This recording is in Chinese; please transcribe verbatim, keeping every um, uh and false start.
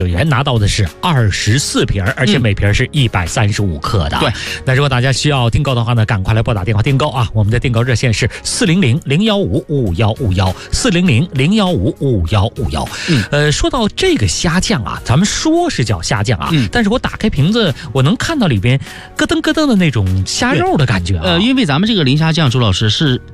有缘拿到的是二十四瓶，而且每瓶是一百三十五克的。 对、嗯， 那如果大家需要订购的话呢，赶快来拨打电话订购啊！我们的订购热线是四零零零幺五五幺五幺四零零零幺五五幺五幺。嗯，呃，说到这个虾酱啊，咱们说是叫虾酱啊，嗯、但是我打开瓶子，我能看到里边咯噔咯噔的那种虾肉的感觉啊。 呃，因为咱们这个磷虾酱，周老师是